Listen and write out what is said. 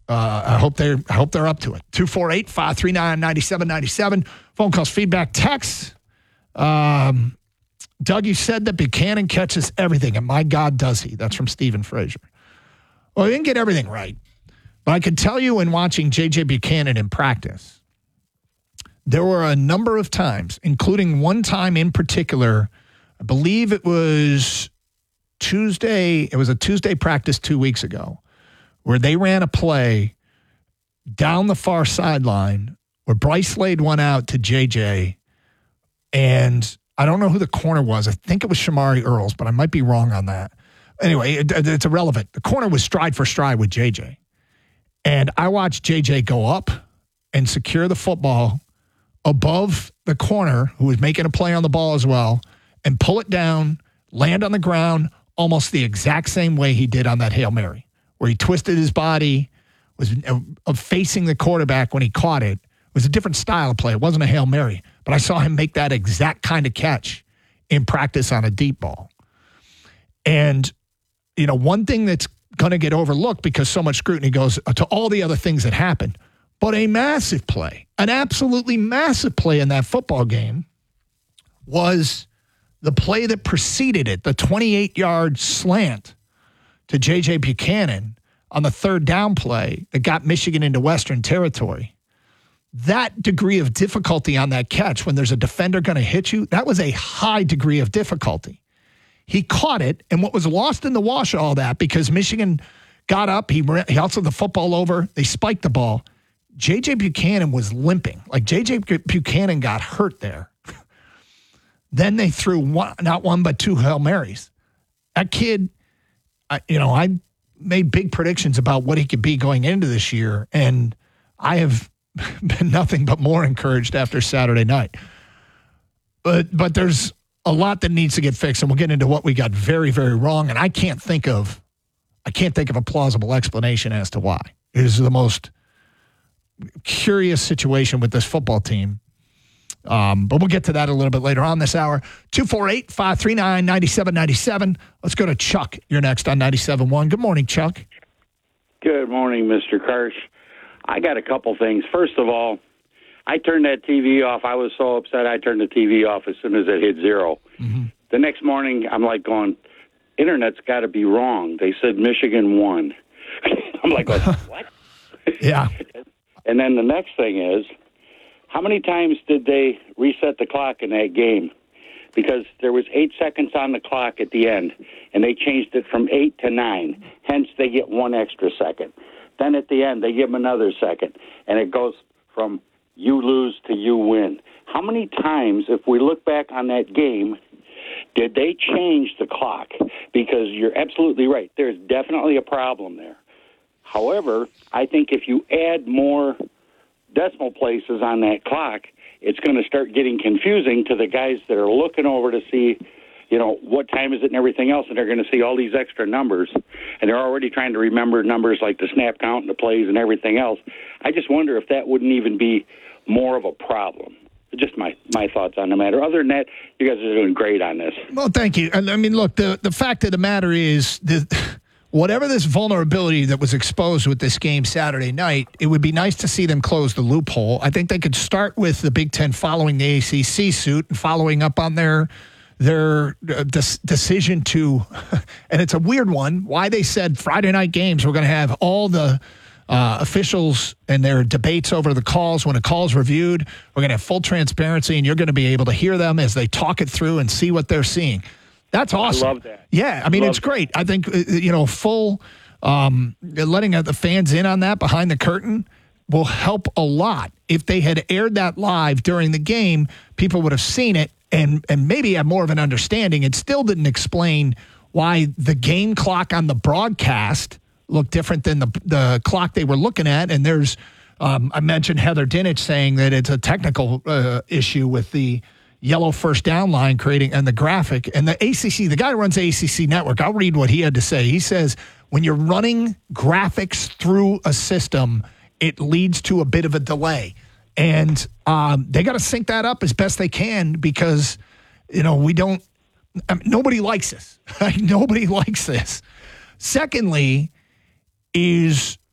I hope they're up to it. 248-539-9797. Phone calls, feedback, texts. Doug, you said that Buchanan catches everything, and my God, does he? That's from Stephen Frazier. Well, he didn't get everything right, but I can tell you in watching J.J. Buchanan in practice, there were a number of times, including one time in particular, I believe it was Tuesday. It was a Tuesday practice 2 weeks ago where they ran a play down the far sideline where Bryce laid one out to JJ, and I don't know who the corner was. I think it was Shamari Earls, but I might be wrong on that. Anyway, it's irrelevant. The corner was stride for stride with JJ. And I watched JJ go up and secure the football above the corner, who was making a play on the ball as well, and pull it down, land on the ground, almost the exact same way he did on that Hail Mary, where he twisted his body, was facing the quarterback when he caught it. It was a different style of play. It wasn't a Hail Mary, but I saw him make that exact kind of catch in practice on a deep ball. And, one thing that's going to get overlooked because so much scrutiny goes to all the other things that happened, but a massive play, an absolutely massive play in that football game was the play that preceded it, the 28-yard slant to J.J. Buchanan on the third down play that got Michigan into Western Territory. That degree of difficulty on that catch when there's a defender going to hit you, that was a high degree of difficulty. He caught it, and what was lost in the wash of all that, because Michigan got up, he hustled the football over, they spiked the ball. J.J. Buchanan was limping. Like, J.J. Buchanan got hurt there. Then they threw not one but two Hail Marys. That kid, I made big predictions about what he could be going into this year, and I have been nothing but more encouraged after Saturday night. But there's a lot that needs to get fixed, and we'll get into what we got very, very wrong. And I can't think of a plausible explanation as to why. It is the most curious situation with this football team. But we'll get to that a little bit later on this hour. 248-539-9797. Let's go to Chuck. You're next on 97.1. Good morning, Chuck. Good morning, Mr. Karsh. I got a couple things. First of all, I turned that TV off. I was so upset I turned the TV off as soon as it hit zero. Mm-hmm. The next morning, I'm like going, Internet's got to be wrong. They said Michigan won. I'm like, what? Yeah. And then the next thing is, how many times did they reset the clock in that game? Because there was 8 seconds on the clock at the end, and they changed it from 8 to 9. Hence, they get 1 extra second. Then at the end, they give them another second, and it goes from you lose to you win. How many times, if we look back on that game, did they change the clock? Because you're absolutely right. There's definitely a problem there. However, I think if you add more decimal places on that clock, it's going to start getting confusing to the guys that are looking over to see, what time is it and everything else, and they're going to see all these extra numbers, and they're already trying to remember numbers like the snap count and the plays and everything else. I just wonder if that wouldn't even be more of a problem. Just my thoughts on the matter. Other than that, you guys are doing great on this. Well, thank you. And I mean, look, the fact of the matter is whatever this vulnerability that was exposed with this game Saturday night, it would be nice to see them close the loophole. I think they could start with the Big Ten following the ACC suit and following up on their decision to, and it's a weird one, why they said Friday night games, we're going to have all the officials and their debates over the calls. When a call's reviewed, we're going to have full transparency, and you're going to be able to hear them as they talk it through and see what they're seeing. That's awesome. I love that. Yeah, I mean, it's great. I think, full letting the fans in on that behind the curtain will help a lot. If they had aired that live during the game, people would have seen it and maybe have more of an understanding. It still didn't explain why the game clock on the broadcast looked different than the clock they were looking at. And there's, I mentioned Heather Dinich saying that it's a technical issue with the yellow first down line creating and the graphic. And the ACC, the guy who runs the ACC network, I'll read what he had to say. He says, when you're running graphics through a system, it leads to a bit of a delay. And they got to sync that up as best they can because, nobody likes this. Nobody likes this. Secondly, is